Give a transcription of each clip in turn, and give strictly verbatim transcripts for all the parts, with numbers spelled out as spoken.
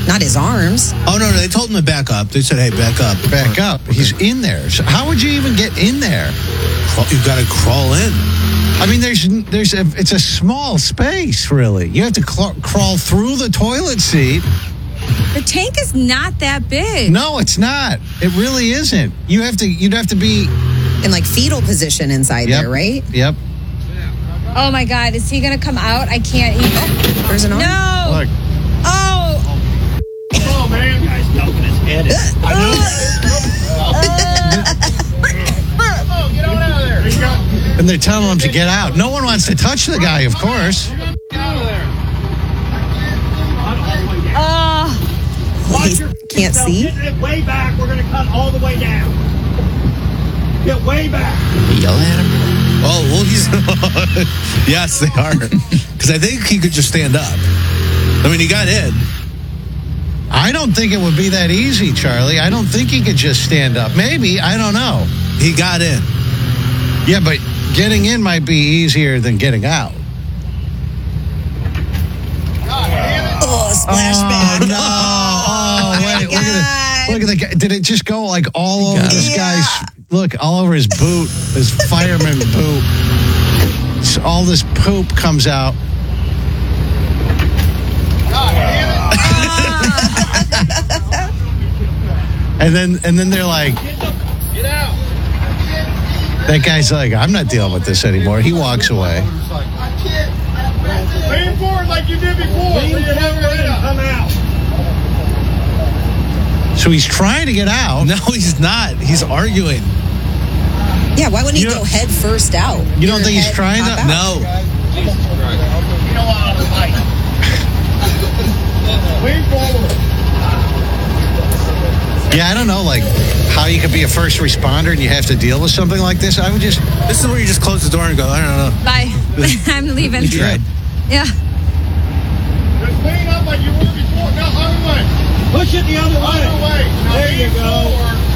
Not his arms. Oh, no, no, they told him to back up. They said, hey, back up. Back up. He's in there. So how would you even get in there? You've got to crawl in. I mean, there's there's a, it's a small space, really. You have to cl- crawl through the toilet seat. The tank is not that big. No, it's not. It really isn't. You have to. You'd have to be in like fetal position inside yep. there, right? Yep. Oh my God, is he gonna come out? I can't even. Oh, there's an arm. No. Look. Oh. Oh man, guy's dumping his head in. I know. Oh, get on out of there. There you go. And they're telling him to get out. No one wants to touch the guy, of course. Get out of there. Oh. He can't see. Get way back. We're gonna cut all the way down. Get way back. Yell at him. Oh, well, he's... yes, they are. Because I think he could just stand up. I mean, he got in. I don't think it would be that easy, Charlie. I don't think he could just stand up. Maybe. I don't know. He got in. Yeah, but getting in might be easier than getting out. Oh, splashback. Oh, no. Oh, wait. Look at, the, look at the guy. Did it just go like all over this Yeah. guy's... Look, all over his boot, his fireman boot. So all this poop comes out. and then and then they're like, Get out. that guy's like, I'm not dealing with this anymore. He walks away. Lean forward like you did before. Lean forward and come out. So he's trying to get out. No, he's not. He's arguing. Yeah, why wouldn't he You go don't- head first out? You don't Your think he's head trying pop to- out? No. You know what? Like. Lean forward. Yeah, I don't know, like, how you could be a first responder and you have to deal with something like this. I would just... This is where you just close the door and go, I don't know. Bye. I'm leaving. You tried. Yeah. Just lean up like you were before. Now, other way. Push it the other way. Other way. Now, there you go.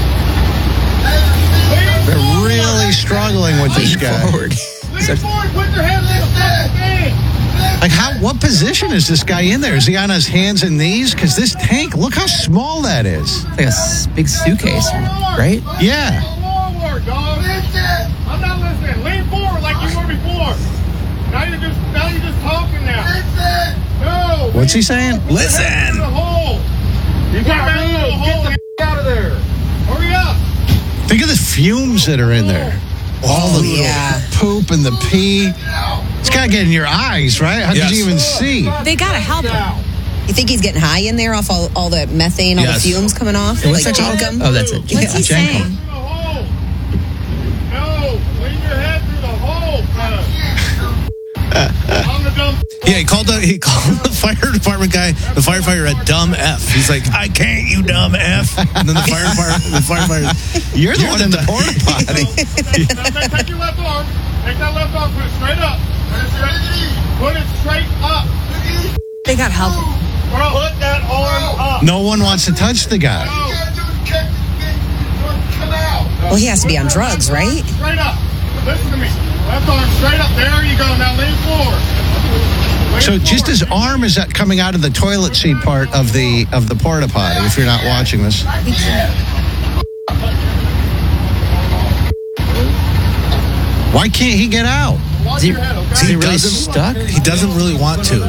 They're really struggling with this guy. Forward. Lean forward. Put your head on the fucking thing. Like, how? What position is this guy in there? Is he on his hands and knees? Because this tank, look how small that is. It's like a s- big suitcase, right? Yeah. Forward, dog. I'm not listening. Lean forward like you were before. Now you're just, now you're just talking now. No. What's he saying? Listen. Get the hole. You got to move. Get the f- out of there. Hurry up. Think of the fumes that are in there. All the little yeah. poop and the pee. It's got to get in your eyes, right? How Yes. did you even see? They gotta help him. You think he's getting high in there off all, all the methane, all Yes. the fumes coming off? What's like that called? jenkem? Oh, that's it. What's he Jenkem. saying? Through the hole. No. Lean your head through the hole, brother. I'm the dumb. Yeah, he called the he called the fire department guy, the firefighter, a dumb F. He's like, I can't, you dumb F. And then the fire department, the firefighter, You're the one in the porta potty. Now, take your left arm. Take that left arm. Put it straight up. Put it straight, put it straight up. They gotta help him. Bro, put that arm up. No one wants to touch the guy. Well, he has to be on drugs, right? Straight up. Listen to me. Left arm straight up. There you go. Now lean forward. Lean So just forward. his arm is coming out of the toilet seat part of the of the porta potty. If you're not watching this, why can't he get out? Is he, is he really doesn't- stuck? he doesn't really want to.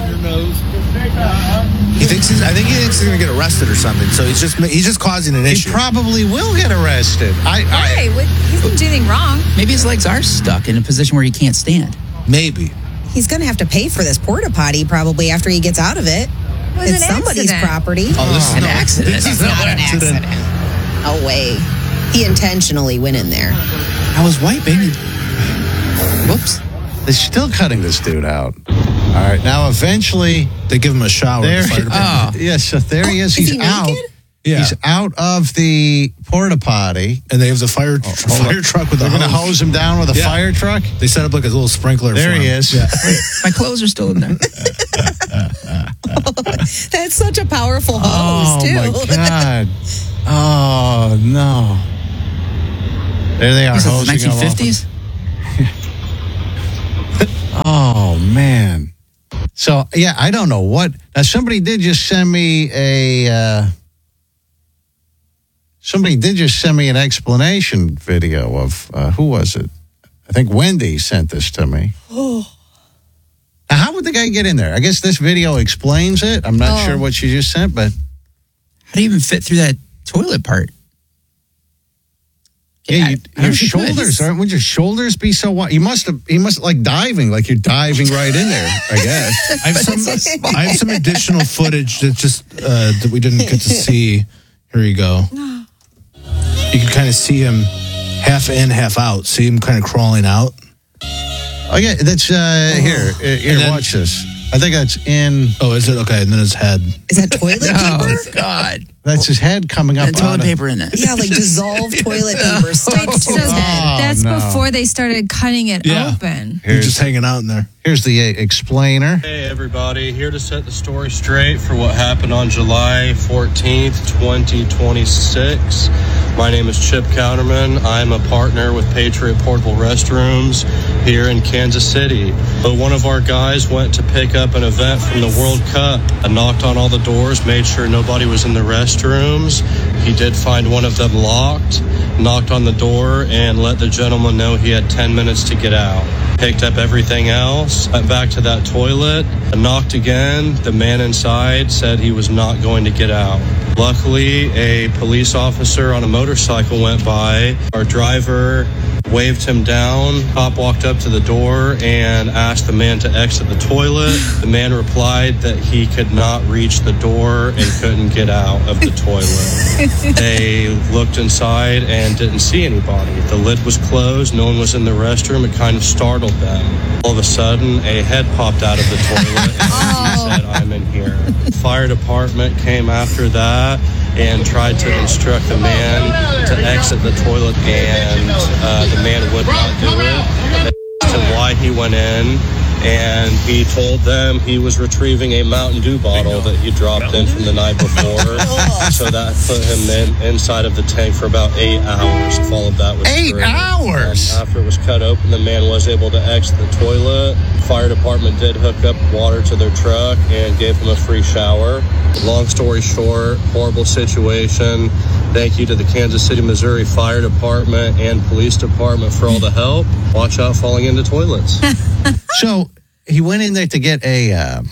He thinks he's, I think he thinks he's gonna get arrested or something. So he's just he's just causing an He issue. probably will get arrested. I, Why? What- He didn't do anything wrong. Maybe his legs are stuck in a position where he can't stand. Maybe. He's going to have to pay for this porta potty probably after he gets out of it. was It's an somebody's accident. property. Oh, this is An no- accident. This is It's no not an accident. No way. He intentionally went in there. I was white, baby. Whoops. They're still cutting this dude out. All right, now eventually They give him a shower. there. The fire department. Oh. Yes, so there he is. Is He's he out. naked? Yeah. He's out of the porta potty. And they have the fire Hold fire on. truck with a They're going to hose. hose him down with a Yeah. fire truck. They set up like a little sprinkler. There for he him. is. Yeah. My clothes are still in there. That's such a powerful hose, Oh too. my God! Oh no! There they are This is hosing him nineteen fifties? off. Oh man! So, yeah, I don't know what. Now, somebody did just send me a. Uh, somebody did just send me an explanation video of uh, who was it? I think Wendy sent this to me. Oh. Now, how would the guy get in there? I guess this video explains it. I'm not Oh. sure what she just sent, but. How do you even fit through that toilet part? Yeah, I- you, I your don't think it shoulders is. aren't. Would your shoulders be so wide? You must have. You must like diving, like you're diving right in there. I guess. I have some. I have some additional footage that just uh, that we didn't get to see. Here you go. You can kind of see him half in, half out. See him kind of crawling out. Oh yeah, that's uh, here. Uh, Here, And then- watch this. I think that's in. Oh, is it okay? And then his head. Is that toilet Oh, paper? God. That's his head coming up. And toilet out of- paper in it. Yeah, like dissolved toilet paper stuck Wait, to so his head. that's no. before they started cutting it Yeah. open. He's just hanging out in there. Here's the uh, explainer. Hey everybody, here to set the story straight for what happened on July fourteenth, twenty twenty-six. My name is Chip Counterman. I'm a partner with Patriot Portable Restrooms here in Kansas City. But one of our guys went to pick up an event from the World Cup. I knocked on all the doors, made sure nobody was in the restrooms. He did find one of them locked, knocked on the door, and let the gentleman know he had ten minutes to get out. Picked up everything else, went back to that toilet, knocked again. The man inside said he was not going to get out. Luckily, a police officer on a motorcycle went by. Our driver waved him down. Cop walked up to the door and asked the man to exit the toilet. The man replied that he could not reach the door and couldn't get out of the toilet. They looked inside and didn't see anybody. The lid was closed. No one was in the restroom. It kind of startled them. All of a sudden, a head popped out of the toilet and he said, "I'm in here." Fire department came after that and tried to instruct the man to exit the toilet, and uh, the man would not do it. They asked him why he went in, and he told them he was retrieving a Mountain Dew bottle that he dropped in from the night before. So that put him in, inside of the tank for about eight hours. If all of that was Eight true. hours? Um, after it was cut open, the man was able to exit the toilet. Fire department did hook up water to their truck and gave him a free shower. Long story short, horrible situation. Thank you to the Kansas City, Missouri Fire Department and Police Department for all the help. Watch out falling into toilets. So he went in there to get a. Uh,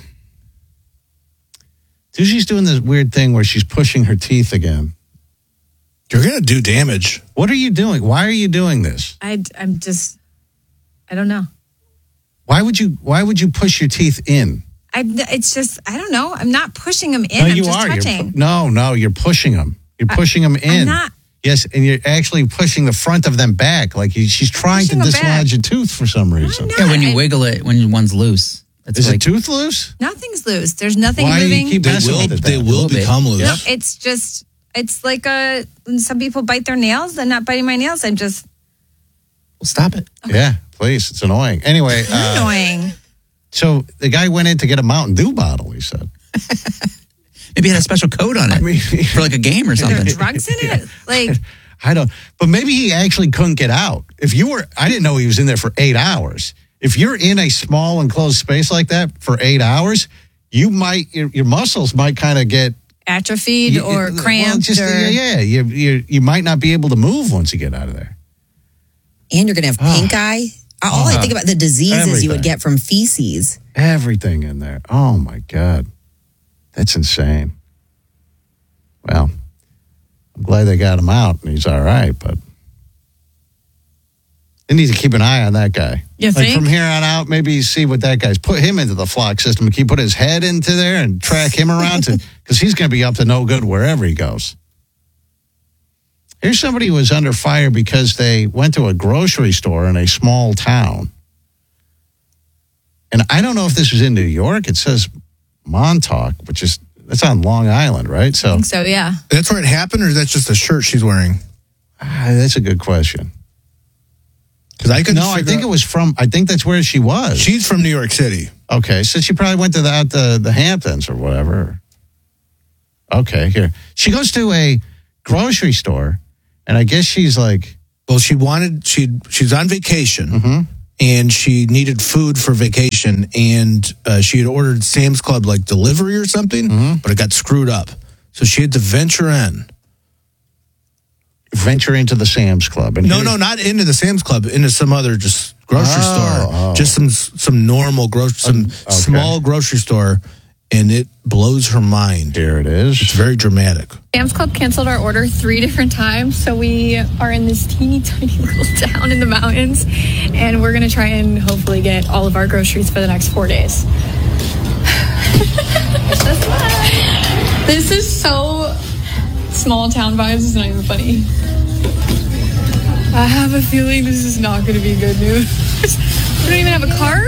she's doing this weird thing where she's pushing her teeth again. You're gonna do damage. What are you doing? Why are you doing this? I, I'm just, I don't know. Why would you? Why would you push your teeth in? I, it's just, I don't know. I'm not pushing them in. No, I'm you just are. You're touching. pu- no, no, you're pushing them. You're pushing them in. I'm not. Yes, and you're actually pushing the front of them back, like you, she's trying Pushing to them back. dislodge a tooth for some reason. not. Yeah, when you I- wiggle it, when one's loose. That's Is like, a tooth loose? Nothing's loose. There's nothing Why do you moving. keep They messing will. with it They then? will little bit. become loose. No, it's just, it's like a, when some people bite their nails. I'm not biting my nails. I'm just well, stop it. Yeah, please. It's annoying. Anyway, uh, annoying. so the guy went in to get a Mountain Dew bottle, he said. Maybe it had a special code on it I mean, for like a game or There something. are drugs in it. Like, I don't, but maybe he actually couldn't get out. If you were, I didn't know he was in there for eight hours. If you're in a small enclosed space like that for eight hours, you might, your, your muscles might kind of get atrophied you- or well, cramped just, or yeah, yeah. You, you, you might not be able to move once you get out of there. And you're going to have pink eye. All I think about the diseases you would Everything. get from feces. Everything in there. Oh my God. That's insane. Well, I'm glad they got him out and he's all right, but they need to keep an eye on that guy. You like think? from here on out, maybe you see what that guy's put him into the flock system. Can you put his head into there and track him around to because he's going to be up to no good wherever he goes. Here's somebody who was under fire because they went to a grocery store in a small town. And I don't know if this was in New York. It says Montauk, which is, that's on Long Island, right? I So think so, yeah. That's where it happened, or is that just a shirt she's wearing? ah, that's a good question. Because I couldn't. No, I figure think out- it was from, I think that's where she was. She's from New York City. Okay, so she probably went to the, out the, the Hamptons or whatever. Okay, here. She goes to a grocery store, and I guess she's like, Well, she wanted. She she's on vacation, Mhm. and she needed food for vacation, and uh, she had ordered Sam's Club like delivery or something, Mm-hmm. but it got screwed up. So she had to venture in. Venture into the Sam's Club. And No, here- no, not into the Sam's Club, into some other just grocery Oh, store. oh. Just some some normal grocery, some okay. small grocery store, and it blows her mind. Here it is. It's very dramatic. Sam's Club canceled our order three different times, so we are in this teeny tiny little town in the mountains, and we're gonna try and hopefully get all of our groceries for the next four days. This is so small town vibes. It's not even funny. I have a feeling this is not gonna be good news. We don't even have a car.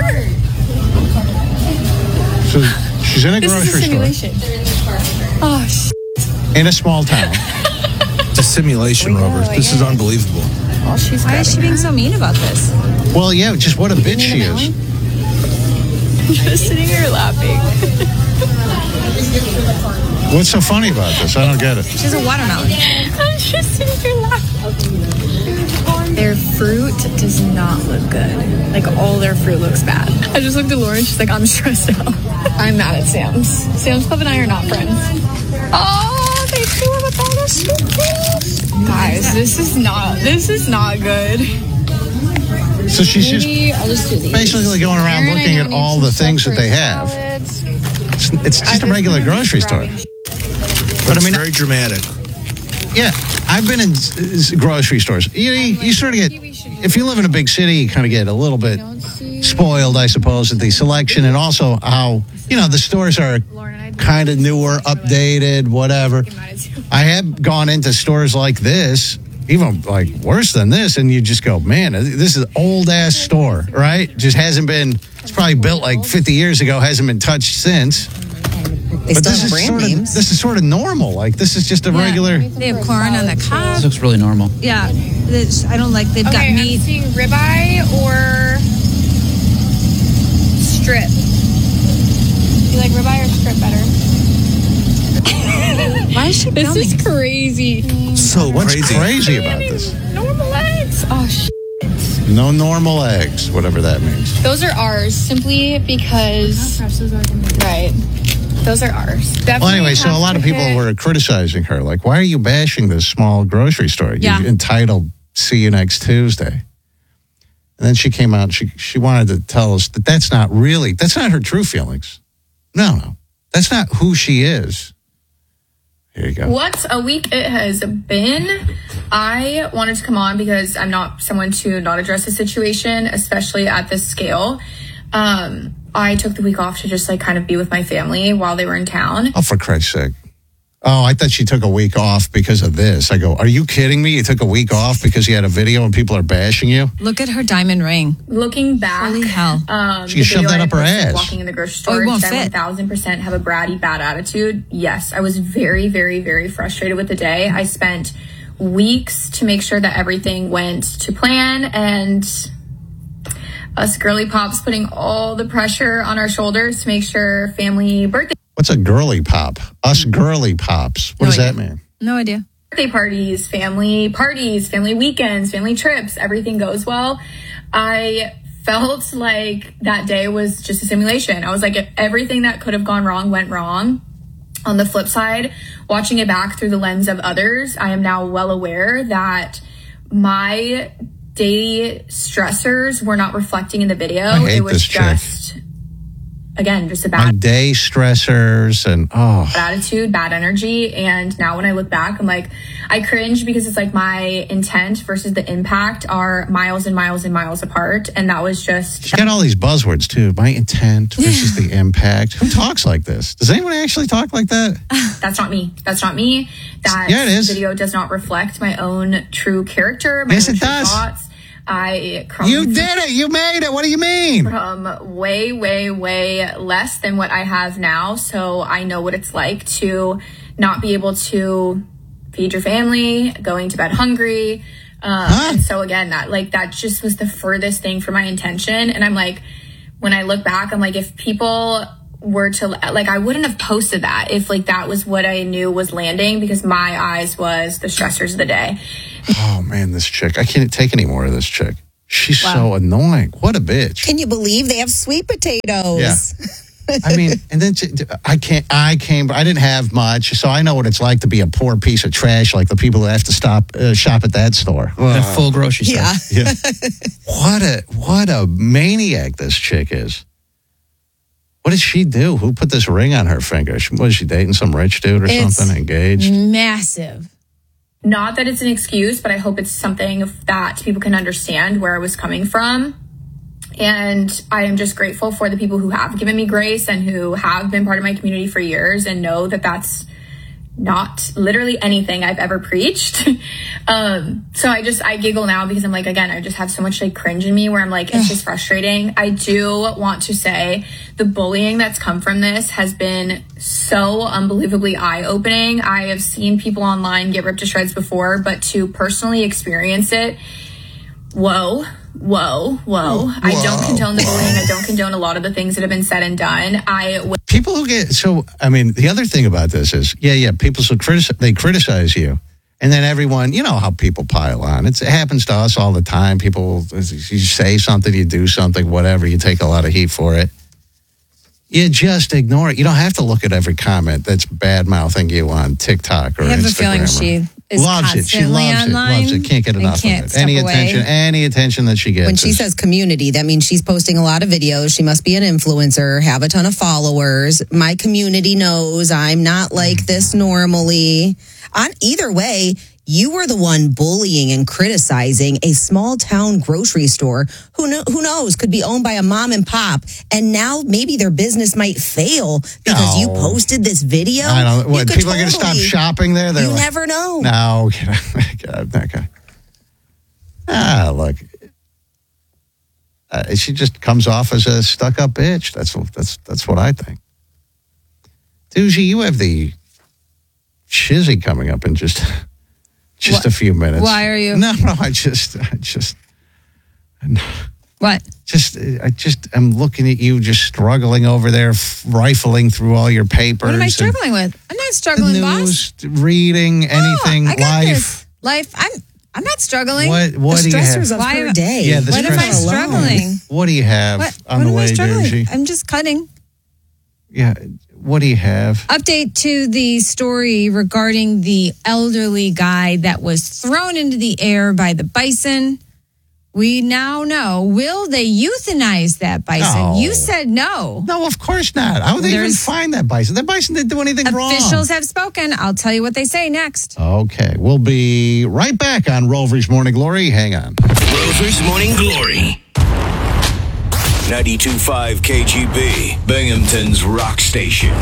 So she's in a This is a grocery store simulation. Oh, sh- in a small town. It's a simulation, Robert. This is unbelievable. oh, she's Why is she being so mean about this? Well, yeah, just what a bitch she is. just sitting here laughing. What's so funny about this? I don't get it. She's a watermelon. I'm just sitting here laughing. Their fruit does not look good. Like, all their fruit looks bad. I just looked at Lauren. She's like, I'm stressed out. I'm mad at Sam's. Sam's Club and I are not friends. Oh, they threw her with all the suitcase. Guys, this is not, this is not good. So she's just Maybe I'll just do these. basically going around Aaron, I looking know at needs all some the stuff things for that they his have. salads. It's, it's just I a regular grocery store. But I it's mean- very dramatic. Yeah, I've been in s- s- grocery stores. You, you sort of get, if you live in a big city, you kind of get a little bit spoiled, I suppose, at the selection and also how, you know, the stores are kind of newer, updated, whatever. I have gone into stores like this, even like worse than this, and you just go, man, this is an old ass store, right? Just hasn't been, it's probably built like fifty years ago, hasn't been touched since. They still this have is brand sort of, names. this is sort of normal. Like, this is just a Yeah. regular. They have corn on the cob. This looks really normal. Yeah, this- I don't like. They've Okay, got I'm meat. seeing ribeye or strip. You like ribeye or strip better? Why is she This filming? is crazy. So What's crazy. crazy about this? Normal eggs. Oh, sh- No normal eggs, whatever that means. Those are ours simply because. Right. Those are ours. Well, Definitely anyway, so a have lot to of people hit- were criticizing her. Like, why are you bashing this small grocery store? Yeah. You're entitled, see you next Tuesday. And then she came out, and she, she wanted to tell us that that's not really, that's not her true feelings. No, no. That's not who she is. Here you go. What a week it has been. I wanted to come on because I'm not someone to not address the situation, especially at this scale. Um, I took the week off to just like kind of be with my family while they were in town. Oh, for Christ's sake. Oh, I thought she took a week off because of this. I go, are you kidding me? You took a week off because you had a video and people are bashing you? Look at her diamond ring. Looking back, Holy hell. um, She can the shove video that I up her posted ass. Walking in the grocery Oh, it store, won't did I fit. one thousand percent have a bratty bad attitude? Yes, I was very, very, very frustrated with the day. I spent weeks to make sure that everything went to plan, and us girly pops putting all the pressure on our shoulders to make sure family birthday What's a girly pop? Us girly pops. What No does that idea. mean? No idea. birthday parties, family parties, family weekends, family trips, everything goes well. I felt like that day was just a simulation. I was like, if everything that could have gone wrong went wrong. On the flip side, watching it back through the lens of others, I am now well aware that my daily stressors were not reflecting in the video. I hate it was this chick. just, again, just a My bad day stressors and oh, attitude, bad energy. And now when I look back, I'm like, I cringe because it's like my intent versus the impact are miles and miles and miles apart. And that was just, she's got all these buzzwords too. My intent versus the impact. Who talks like this? Does anyone actually talk like that? that's not me. That's not me. That Yeah, it is. video does not reflect my own true character, my Yes, own it true does. thoughts. I come You did it. You made it. What do you mean? from way, way, way less than what I have now. So I know what it's like to not be able to feed your family, going to bed hungry. Um, Huh? And so again, that like that just was the furthest thing from my intention. And I'm like, when I look back, I'm like, if people were to like, I wouldn't have posted that if like that was what I knew was landing, because my eyes was the stressors of the day. Oh man, this chick. I can't take any more of this chick. She's Wow. so annoying. What a bitch. Can you believe they have sweet potatoes? Yeah. I mean, and then she- I can't. I came. I didn't have much, so I know what it's like to be a poor piece of trash, like the people who have to stop uh, shop at that store. That full grocery store. Yeah. Yeah. What a what a maniac this chick is. What did she do? Who put this ring on her finger? She- Was she dating some rich dude or It's something? Engaged? Massive. Not that it's an excuse, but I hope it's something that people can understand where I was coming from. And I am just grateful for the people who have given me grace and who have been part of my community for years and know that that's not literally anything I've ever preached. um, so I just, I giggle now because I'm like, again, I just have so much like cringe in me where I'm like, it's just frustrating. I do want to say the bullying that's come from this has been so unbelievably eye-opening. I have seen people online get ripped to shreds before, but to personally experience it, whoa, whoa, whoa. I don't condone the bullying. I don't condone a lot of the things that have been said and done. I w- People who get so. I mean, the other thing about this is, yeah, yeah. People so criticize. They criticize you, and then everyone. You know how people pile on. It's, it happens to us all the time. People, you say something, you do something, whatever. You take a lot of heat for it. You just ignore it. You don't have to look at every comment that's bad mouthing you on TikTok or I have Instagram. a feeling she is loves it. She constantly loves online it. Loves it. Can't get and enough can't of it. step Any away. attention, any attention that she gets. When she is- says community, that means she's posting a lot of videos. She must be an influencer, have a ton of followers. My community knows I'm not like this normally. On either way, you were the one bullying and criticizing a small town grocery store who kno- who knows could be owned by a mom and pop, and now maybe their business might fail because you No. posted this video. I don't. You What, could people are going to stop totally- shopping there. They're You like, never know. No, get out, get out, that guy. Ah, look. Uh, she just comes off as a stuck-up bitch. That's that's that's what I think. Doozy, you have the chizzy coming up in just just Wh- a few minutes. why are you- No, no. I just, I just, What? just, I just, I'm looking at you, just struggling over there, f- rifling through all your papers. What am I and struggling with? I'm not The struggling, boss. news, reading, anything, I got life. this. Life. I'm. I'm not struggling. What what the do you stressors have? of Why her am- day. Yeah, the What am I stressors alone. struggling? What do you have What? on what the am I way, struggling? Doozy? I'm just cutting. Yeah, what do you have? Update to the story regarding the elderly guy that was thrown into the air by the bison. We now know, will they euthanize that bison? No. You said no. No, of course not. How would they even There's- find that bison? That bison didn't do anything wrong. Officials have spoken. I'll tell you what they say next. Okay, we'll be right back on Rover's Morning Glory. Hang on. Rover's Morning Glory. ninety-two point five K G B, Binghamton's rock station.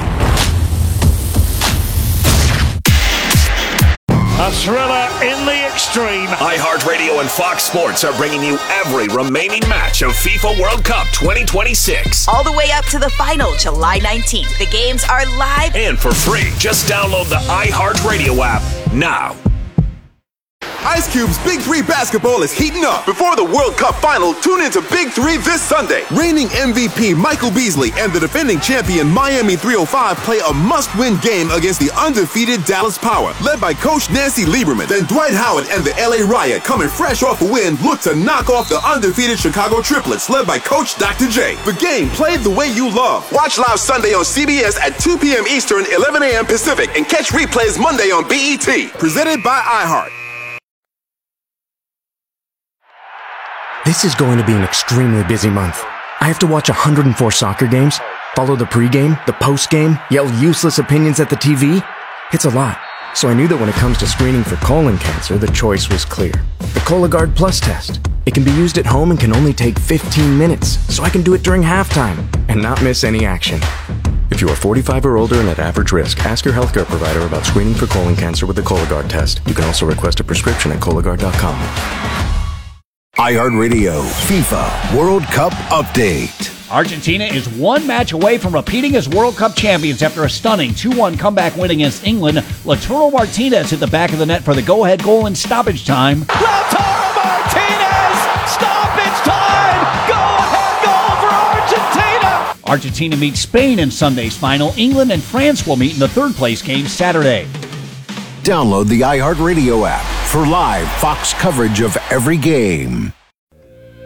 A thriller in the extreme. iHeartRadio and Fox Sports are bringing you every remaining match of FIFA World Cup twenty twenty-six. All the way up to the final, July nineteenth. The games are live And for free, just download the iHeartRadio app now. Ice Cube's Big Three basketball is heating up. Before the World Cup final, tune into Big Three this Sunday. Reigning M V P Michael Beasley and the defending champion Miami three oh five play a must-win game against the undefeated Dallas Power, led by Coach Nancy Lieberman. Then Dwight Howard and the L A Riot, coming fresh off a win, look to knock off the undefeated Chicago Triplets, led by Coach Doctor J. The game played the way you love. Watch live Sunday on C B S at two p.m. Eastern, eleven a.m. Pacific, and catch replays Monday on B E T. Presented by iHeart. This is going to be an extremely busy month. I have to watch one hundred four soccer games, follow the pregame, the postgame, yell useless opinions at the T V. It's a lot. So I knew that when it comes to screening for colon cancer, the choice was clear. The Cologuard Plus test. It can be used at home and can only take fifteen minutes, so I can do it during halftime and not miss any action. If you are forty-five or older and at average risk, ask your healthcare provider about screening for colon cancer with the Cologuard test. You can also request a prescription at Cologuard dot com. iHeartRadio FIFA World Cup Update. Argentina is one match away from repeating as World Cup champions after a stunning two one comeback win against England. Lautaro Martinez hit the back of the net for the go-ahead goal in stoppage time. Lautaro Martinez! Stoppage time! Go-ahead goal for Argentina! Argentina meets Spain in Sunday's final. England and France will meet in the third-place game Saturday. Download the iHeartRadio app for live Fox coverage of every game.